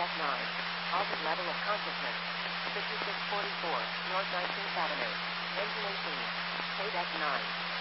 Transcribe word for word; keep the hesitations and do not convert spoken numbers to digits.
Deck nine. Alton level of consciousness. fifty-six forty-four, North nineteenth Avenue. Engine eighteen. Pay Deck nine.